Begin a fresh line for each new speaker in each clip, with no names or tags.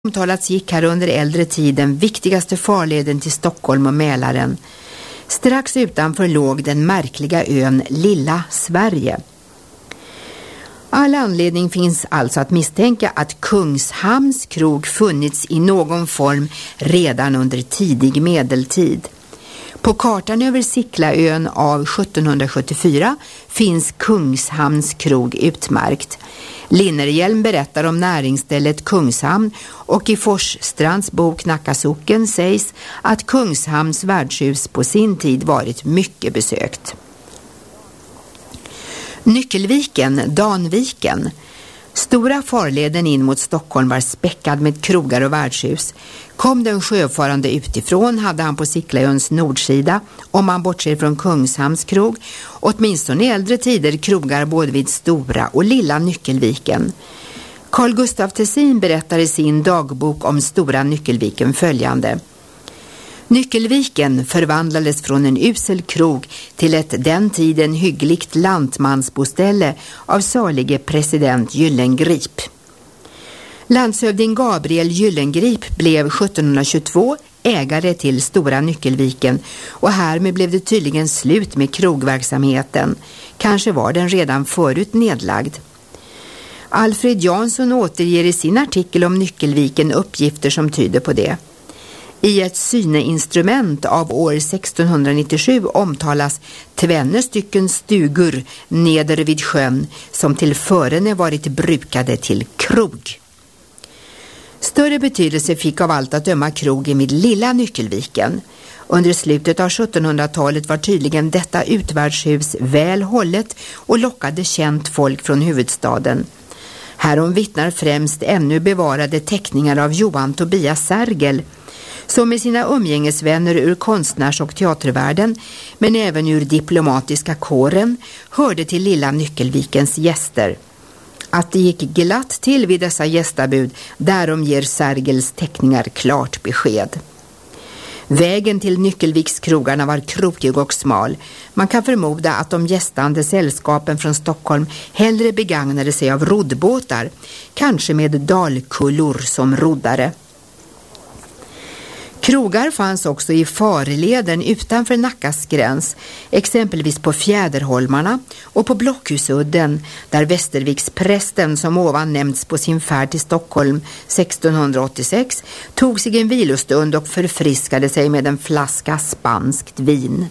Omtalats gick här under äldre tid den viktigaste farleden till Stockholm och Mälaren. Strax utanför låg den märkliga ön Lilla Sverige. All anledning finns alltså att misstänka att Kungshamns krog funnits i någon form redan under tidig medeltid. På kartan över Siklaön av 1774 finns Kungshamns krog utmärkt. Linnerhjelm berättar om näringsstället Kungshamn och i Forsstrands bok Nackasocken sägs att Kungshamns värdshus på sin tid varit mycket besökt. Nyckelviken, Danviken. Stora farleden in mot Stockholm var späckad med krogar och värdshus. Kom den sjöfarande utifrån hade han på Siklaöns nordsida, om man bortser från Kungshamns krog, åtminstone i äldre tider krogar både vid Stora och Lilla Nyckelviken. Carl Gustaf Tessin berättar i sin dagbok om Stora Nyckelviken följande. Nyckelviken förvandlades från en usel krog till ett den tiden hyggligt lantmansboställe av salige president Gyllengrip. Landshövding Gabriel Gyllengrip blev 1722 ägare till Stora Nyckelviken och härmed blev det tydligen slut med krogverksamheten. Kanske var den redan förut nedlagd. Alfred Jansson återger i sin artikel om Nyckelviken uppgifter som tyder på det. I ett syneinstrument av år 1697 omtalas tvenne stycken stugor neder vid sjön som till förene varit brukade till krog. Större betydelse fick av allt att döma krogen vid Lilla Nyckelviken. Under slutet av 1700-talet var tydligen detta utvärdshus väl hållet och lockade känt folk från huvudstaden. Härom vittnar främst ännu bevarade teckningar av Johan Tobias Sergel, som med sina umgängesvänner ur konstnärs- och teatervärlden, men även ur diplomatiska kåren, hörde till Lilla Nyckelvikens gäster. Att det gick glatt till vid dessa gästabud, därom ger Sergels teckningar klart besked. Vägen till Nyckelvikskrogarna var krokig och smal. Man kan förmoda att de gästande sällskapen från Stockholm hellre begagnade sig av roddbåtar, kanske med dalkullor som roddare. Krogar fanns också i farleden utanför Nackas gräns, exempelvis på Fjäderholmarna och på Blockhusudden, där Västerviksprästen som ovan nämnts på sin färd till Stockholm 1686 tog sig en vilostund och förfriskade sig med en flaska spanskt vin.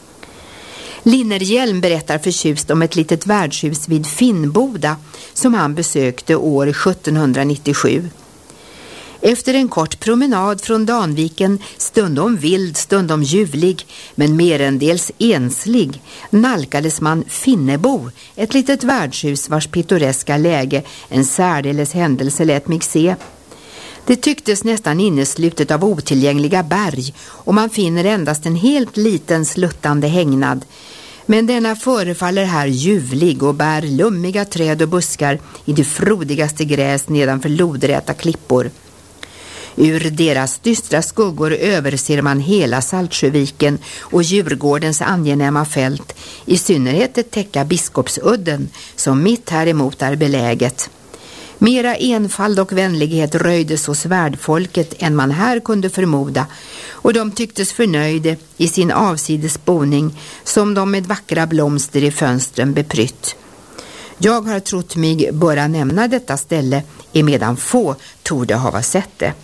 Linnerhjelm berättar förtjust om ett litet värdshus vid Finnboda som han besökte år 1797. Efter en kort promenad från Danviken, stundom vild, stundom ljuvlig, men merendels enslig, nalkades man Finnebo, ett litet värdshus vars pittoreska läge en särdeles händelse lät mig se. Det tycktes nästan inneslutet av otillgängliga berg och man finner endast en helt liten sluttande hängnad. Men denna förefaller här ljuvlig och bär lummiga träd och buskar i det frodigaste gräs nedanför lodräta klippor. Ur deras dystra skuggor överser man hela Saltsjöviken och Djurgårdens angenäma fält, i synnerhet det täcka Biskopsudden som mitt här emot är beläget. Mera enfald och vänlighet röjdes hos värdfolket än man här kunde förmoda, och de tycktes förnöjde i sin avsides boning som de med vackra blomster i fönstren beprytt. Jag har trott mig böra nämna detta ställe, emedan få torde hava sett det.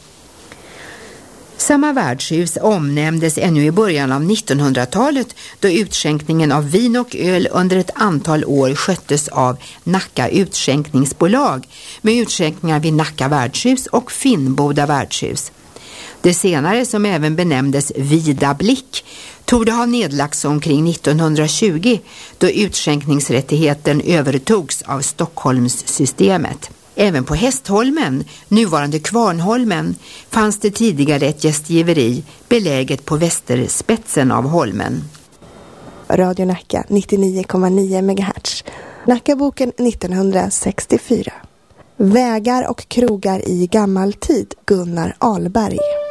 Samma värdshus omnämndes ännu i början av 1900-talet, då utskänkningen av vin och öl under ett antal år sköttes av Nacka utskänkningsbolag med utskänkningar vid Nacka värdshus och Finnboda värdshus. Det senare, som även benämndes Vida Blick, torde ha nedlagts omkring 1920, då utskänkningsrättigheten övertogs av Stockholmssystemet. Även på Hästholmen, nuvarande Kvarnholmen, fanns det tidigare ett gästgiveri beläget på västerspetsen av holmen.
Radio Nacka 99,9 MHz. Nackaboken 1964. Vägar och krogar i gammal tid, Gunnar Ahlberg.